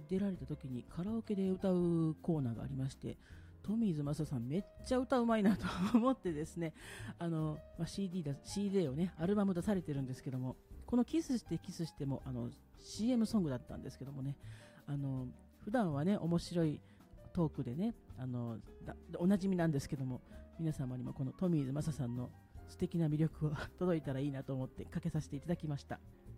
出られた時にカラオケで歌うコーナーがありまして、トミーズ正さんめっちゃ歌うまいなと思ってですね、CD をね、アルバム出されてるんですけども、このキスしてキスしてもCM ソングだったんですけどもね、普段はね、面白いトークでね、おなじみなんですけども、皆様にもこのトミーズ正さんの素敵な魅力を届いたらいいなと思ってかけさせていただきました。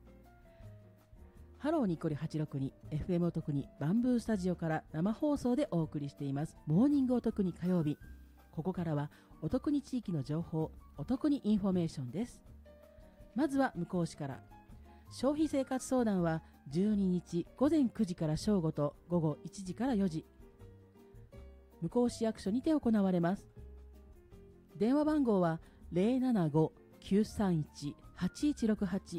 ハローニコリ862 FM お得にバンブースタジオから生放送でお送りしていますモーニングお得に火曜日。ここからはお得に地域の情報、お得にインフォメーションです。まずは向こう市から。消費生活相談は12日午前9時から正午と午後1時から4時、向こう市役所にて行われます。電話番号は 075-931-8168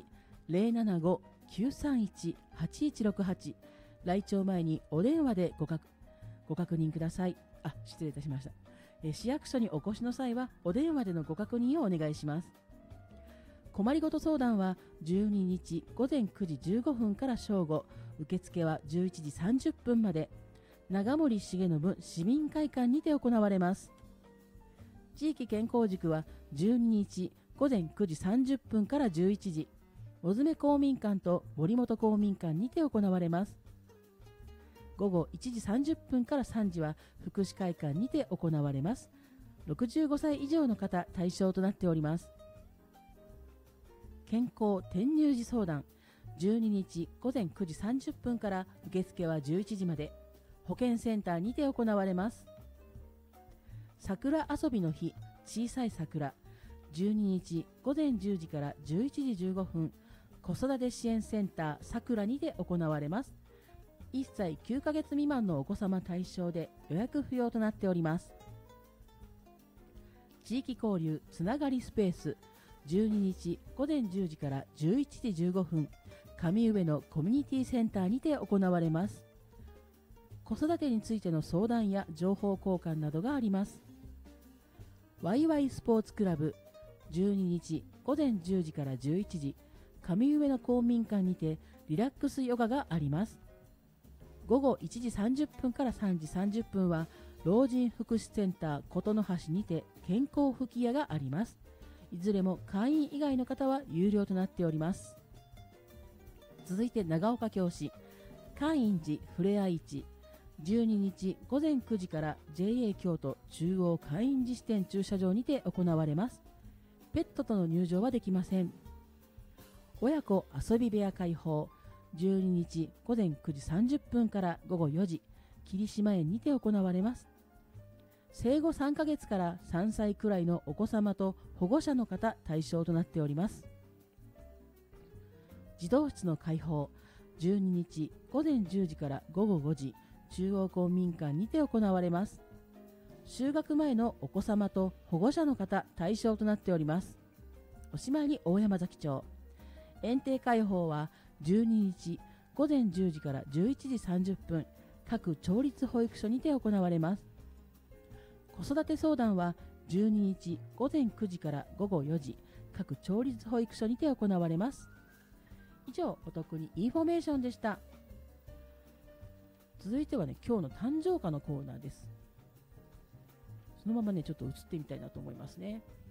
075-931-8168。来庁前にお電話でご確認ください。失礼いたしました。市役所にお越しの際はお電話でのご確認をお願いします。困りごと相談は12日午前9時15分から正午、受付は11時30分まで、長森重信市民会館にて行われます。地域健康塾は12日午前9時30分から11時、小詰公民館と森本公民館にて行われます。午後1時30分から3時は福祉会館にて行われます。65歳以上の方対象となっております。健康転入時相談12日午前9時30分から受付は11時まで、保健センターにて行われます。桜遊びの日小さい桜12日午前10時から11時15分、子育て支援センターさくらにて行われます。1歳9ヶ月未満のお子様対象で予約不要となっております。地域交流つながりスペース12日午前10時から11時15分、上上のコミュニティセンターにて行われます。子育てについての相談や情報交換などがあります。ワイワイスポーツクラブ12日午前10時から11時、上上の公民館にてリラックスヨガがあります。午後1時30分から3時30分は老人福祉センター琴の橋にて健康吹き矢があります。いずれも会員以外の方は有料となっております。続いて長岡京市寛陰寺ふれあい市12日午前9時から JA 京都中央寛陰寺支店駐車場にて行われます。ペットとの入場はできません。親子遊び部屋開放12日午前9時30分から午後4時、霧島園にて行われます。生後3ヶ月から3歳くらいのお子様と保護者の方対象となっております。児童室の開放12日午前10時から午後5時、中央公民館にて行われます。就学前のお子様と保護者の方対象となっております。おしまいに大山崎町園庭開放は12日午前10時から11時30分、各町立保育所にて行われます。子育て相談は12日午前9時から午後4時、各町立保育所にて行われます。以上、お得にインフォメーションでした。続いてはね、今日の誕生花のコーナーです。そのままね、ちょっと映ってみたいなと思いますね。